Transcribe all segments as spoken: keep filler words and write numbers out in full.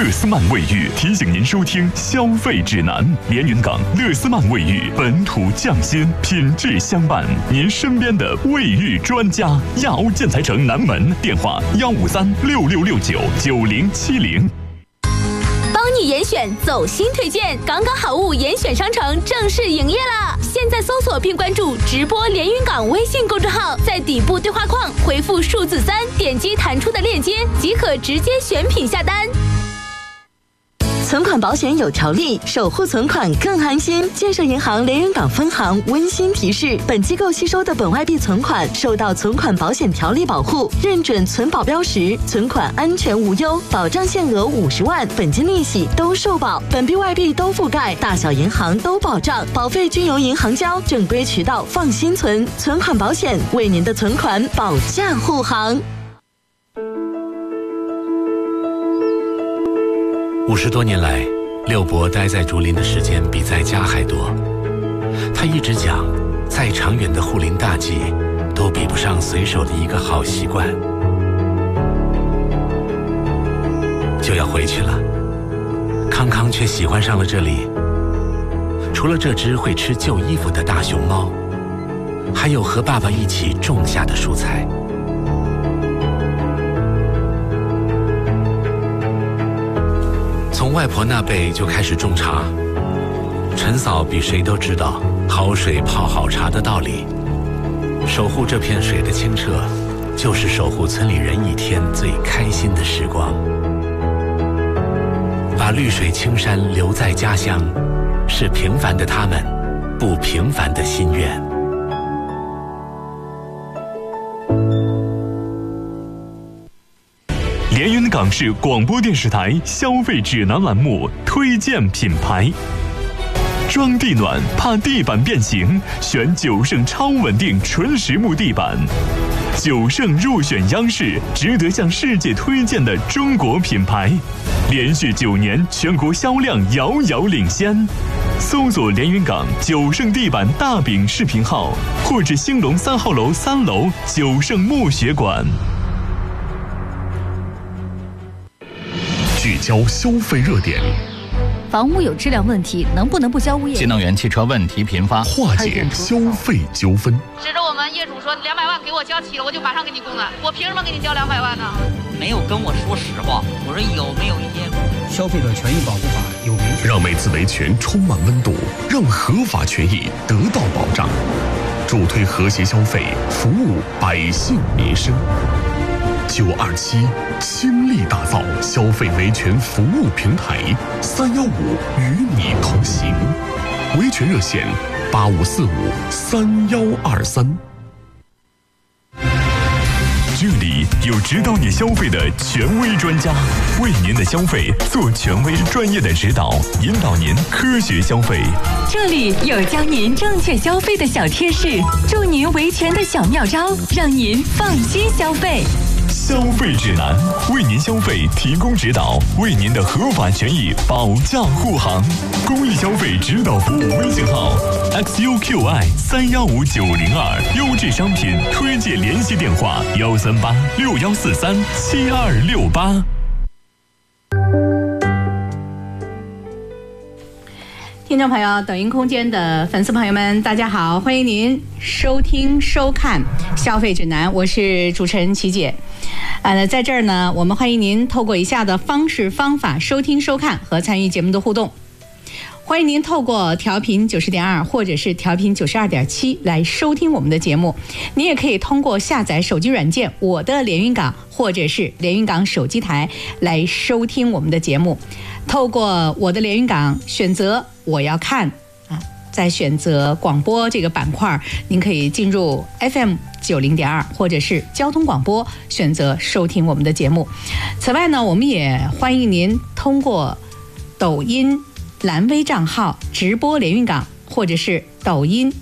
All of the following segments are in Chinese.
乐斯曼卫浴提醒您收听消费指南。连云港乐斯曼卫浴，本土匠心，品质相伴，您身边的卫浴专家。亚欧建材城南门，电话幺五三六六六九九零七零。 帮你严选走心推荐，港港好物严选商城正式营业了！现在搜索并关注直播连云港微信公众号，在底部对话框回复数字三，点击弹出的链接即可直接选品下单。 存款保险有条例，守护存款更安心。建设银行连云港分行温馨提示：本机构吸收的本外币存款受到存款保险条例保护，认准存保标识，存款安全无忧，保障限额五十万，本金利息都受保，本币外币都覆盖，大小银行都保障，保费均由银行交，正规渠道放心存。存款保险为您的存款保驾护航。 五十多年来，六伯待在竹林的时间比在家还多。他一直讲，再长远的护林大计，都比不上随手的一个好习惯。就要回去了，康康却喜欢上了这里。除了这只会吃旧衣服的大熊猫，还有和爸爸一起种下的蔬菜。从外婆那辈就开始种茶，陈嫂比谁都知道好水泡好茶的道理。守护这片水的清澈，就是守护村里人一天最开心的时光。把绿水青山留在家乡，是平凡的他们不平凡的心愿。 连云港市广播电视台消费指南栏目推荐品牌。装地暖怕地板变形，选九盛超稳定纯实木地板。九盛入选央视值得向世界推荐的中国品牌，连续九年全国销量遥遥领先。搜索连云港九盛地板大饼视频号，或至兴隆三号楼三楼九盛木学馆。聚焦消费热点， 房屋有质量问题，能不能不交物业？ 新能源汽车问题频发， 化解消费纠纷。 指着我们业主说两百万给我交齐了，我就马上给你供了，我凭什么给你交两百万呢？ 没有跟我说实话，我说有没有业务？ 消费者权益保护法有明确， 让每次维权充满温度，让合法权益得到保障，助推和谐消费，服务百姓民生。九二七倾力打造消费维权服务平台，三幺五与你同行。维权热线八五四五三幺二三。这里有指导你消费的权威专家，为您的消费做权威专业的指导，引导您科学消费。 这里有教您正确消费的小贴士，助您维权的小妙招，让您放心消费。 消费指南为您消费提供指导，为您的合法权益保驾护航。公益消费指导服务微信号 X U Q I 三幺五九零二，优质商品推荐联系电话幺三八六幺四三七二六八。 听众朋友，抖音空间的粉丝朋友们，大家好，欢迎您收听收看消费指南，我是主持人琪姐。呃，在这儿呢，我们欢迎您透过以下的方式方法收听收看和参与节目的互动。欢迎您透过调频九十点二或者是调频九十二点七来收听我们的节目。您也可以通过下载手机软件我的连云港或者是连云港手机台来收听我们的节目。透过我的连云港选择我要看啊，在选择广播这个板块，您可以进入 F M 九零点二或者是交通广播，选择收听我们的节目。此外呢，我们也欢迎您通过抖音蓝微账号直播连云港，或者是抖音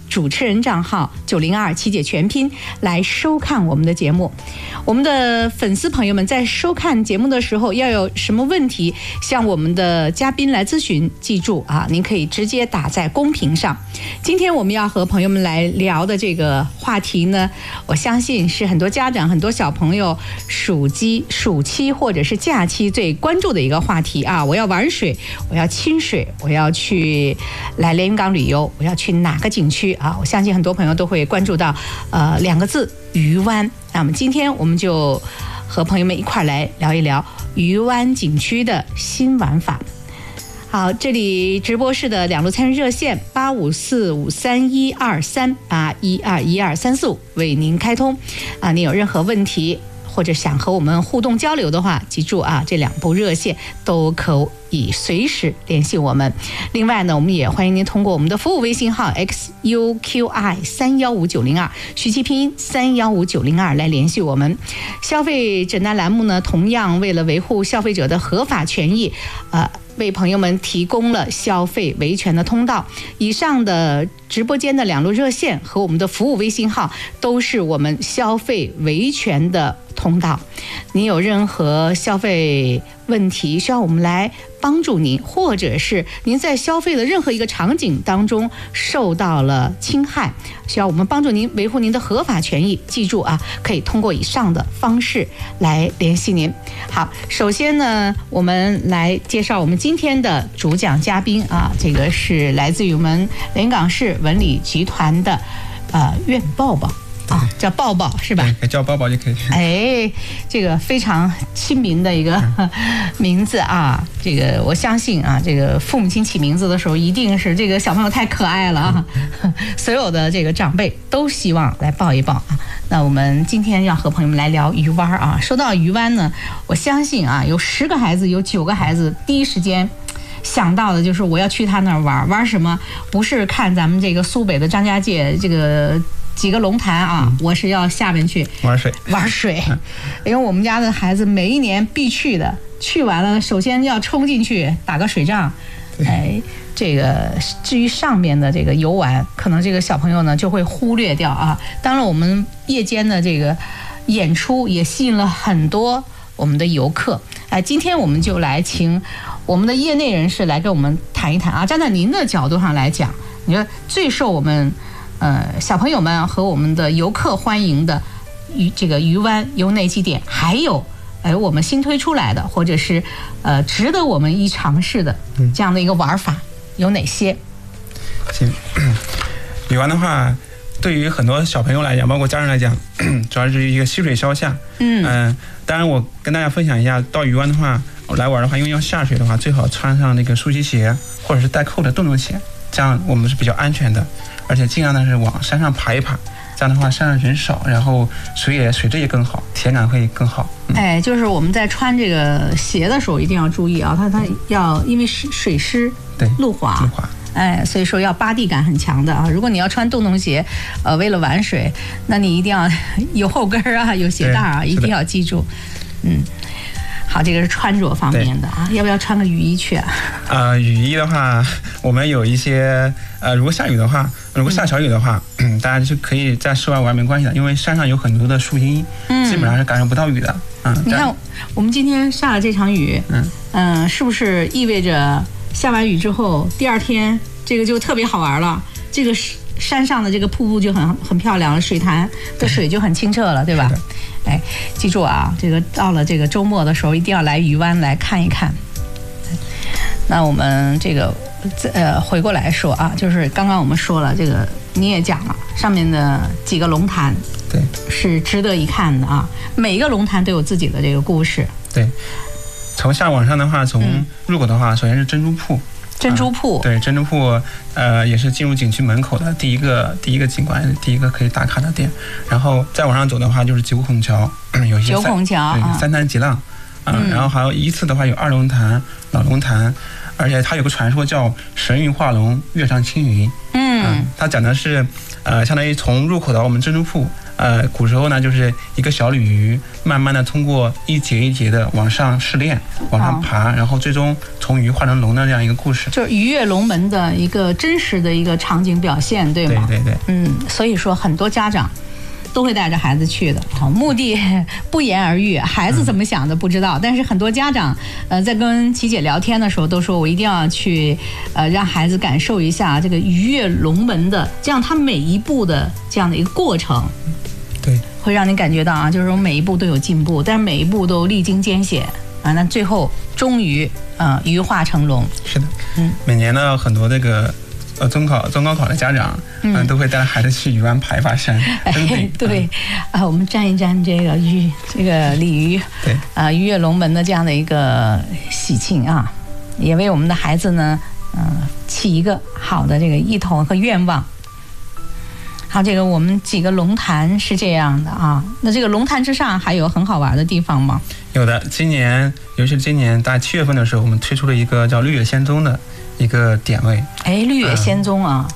主持人账号九零二琪姐全拼来收看我们的节目。我们的粉丝朋友们在收看节目的时候，要有什么问题向我们的嘉宾来咨询，记住啊，您可以直接打在公屏上。今天我们要和朋友们来聊的这个话题呢，我相信是很多家长、很多小朋友暑期、暑期或者是假期最关注的一个话题啊！我要玩水，我要亲水，我要去来连云港旅游，我要去哪个景区啊？我相信很多朋友都会关注到呃两个字鱼湾。那么今天我们就和朋友们一块来聊一聊鱼湾景区的新玩法。好，这里直播室的两路参与热线八五四五三一二三八一二一二三四五为您开通啊！您有任何问题或者想和我们互动交流的话，记住啊，这两部热线都可以随时联系我们。另外呢，我们也欢迎您通过我们的服务微信号 X U Q I 三一五九零二，徐其拼音三一五九零二来联系我们。消费诊断栏目呢，同样为了维护消费者的合法权益，呃。为朋友们提供了消费维权的通道。以上的直播间的两路热线和我们的服务微信号都是我们消费维权的通道。您有任何消费问题需要我们来帮助您，或者是您在消费的任何一个场景当中受到了侵害，需要我们帮助您维护您的合法权益，记住啊，可以通过以上的方式来联系您。好，首先呢，我们来介绍我们今天的主讲嘉宾啊，这个是来自于我们连云港市文旅集团的呃苑抱抱。啊，叫抱抱是吧？ 对，叫抱抱就可以。 哎，这个非常亲民的一个名字啊！这个我相信啊，这个父母亲起名字的时候，一定是这个小朋友太可爱了啊！所有的这个长辈都希望来抱一抱啊。那我们今天要和朋友们来聊鱼湾啊。说到鱼湾呢，我相信啊，有十个孩子，有九个孩子第一时间想到的就是我要去他那儿玩。玩什么？不是看咱们这个苏北的张家界这个几个龙潭啊，嗯、我是要下面去玩水玩水，因为我们家的孩子每一年必去的，去完了首先要冲进去打个水仗。哎，这个至于上面的这个游玩，可能这个小朋友呢就会忽略掉啊。当然，我们夜间的这个演出也吸引了很多我们的游客。哎，今天我们就来请我们的业内人士来跟我们谈一谈啊。站在您的角度上来讲，你说最受我们呃小朋友们和我们的游客欢迎的鱼这个鱼湾有哪几点？还有哎我们新推出来的，或者是呃值得我们一尝试的这样的一个玩法有哪些？ 行，鱼湾的话，对于很多小朋友来讲，包括家人来讲，主要是一个溪水消夏。嗯、呃、当然我跟大家分享一下，到鱼湾的话来玩的话，因为要下水的话，最好穿上那个溯溪鞋或者是带扣的洞洞鞋，这样我们是比较安全的。而且尽量的是往山上爬一爬，这样的话山上人少，然后水也水质也更好，体验感会更好。 嗯、哎，就是我们在穿这个鞋的时候一定要注意啊，它它要因为水湿， 对， 路滑， 路滑。 哎，所以说要扒地感很强的啊！如果你要穿洞洞鞋，呃，为了玩水，那你一定要有后跟啊，有鞋带啊，一定要记住。嗯，好，这个是穿着方面的啊，要不要穿个雨衣去啊？ 呃，雨衣的话，我们有一些呃，如果下雨的话，如果下小雨的话，嗯、大家是可以在室外玩没关系的，因为山上有很多的树荫，嗯、基本上是感受不到雨的。嗯， 你看我们今天下了这场雨，嗯嗯、呃，是不是意味着下完雨之后，第二天这个就特别好玩了？这个山上的这个瀑布就很很漂亮了，水潭的水就很清澈了，对吧？哎，记住啊，这个到了这个周末的时候，一定要来鱼湾来看一看。那我们这个呃回过来说啊，就是刚刚我们说了，这个你也讲了，上面的几个龙潭， 对， 是值得一看的啊。每一个龙潭都有自己的这个故事。 对，从下往上的话，从入口的话，嗯、首先是珍珠瀑。 珍珠瀑、 啊、对，珍珠瀑，呃，也是进入景区门口的第一个第一个景观，第一个可以打卡的点。然后再往上走的话，就是九孔桥，有一些九孔桥， 对，三潭极浪，啊、嗯，然后还有依次的话有二龙潭、老龙潭，而且它有个传说叫神韵化龙，月上青云。嗯，啊、它讲的是，呃，相当于从入口的我们珍珠瀑， 呃，古时候呢，就是一个小鲤鱼，慢慢的通过一节一节的往上试炼，往上爬，哦、然后最终从鱼化成龙的这样一个故事， 就是鱼跃龙门的一个真实的一个场景表现，对吗？ 对对对， 嗯，所以说很多家长都会带着孩子去的，好，目的不言而喻，孩子怎么想的不知道，嗯、但是很多家长，呃，在跟琪姐聊天的时候都说，我一定要去，呃，让孩子感受一下这个鱼跃龙门的，这样他每一步的这样的一个过程， 对， 会让你感觉到啊，就是说每一步都有进步，但是每一步都历经艰险啊，那最后终于，呃，鱼化成龙。 是的，嗯，每年呢很多这个。呃，中考、中高考的家长，嗯、呃，都会带孩子去鱼湾爬一爬山。 哎，对，啊、呃，我们沾一沾这个鱼，这个鲤鱼， 对， 啊、呃，鱼跃龙门的这样的一个喜庆啊，也为我们的孩子呢，嗯、呃，起一个好的这个意头和愿望。好，这个我们几个龙潭是这样的啊，那这个龙潭之上还有很好玩的地方吗？ 有的，今年，尤其是今年大概七月份的时候，我们推出了一个叫绿野仙踪的一个点位。 哎，绿野仙踪啊、